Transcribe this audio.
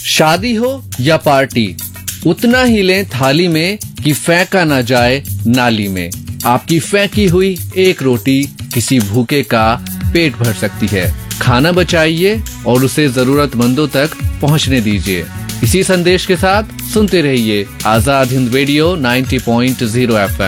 शादी हो या पार्टी, उतना ही लें थाली में कि फेंका ना जाए नाली में। आपकी फेंकी हुई एक रोटी किसी भूखे का पेट भर सकती है। खाना बचाइए और उसे जरूरतमंदों तक पहुंचने दीजिए। इसी संदेश के साथ सुनते रहिए आजाद हिंद रेडियो 90.0 FM।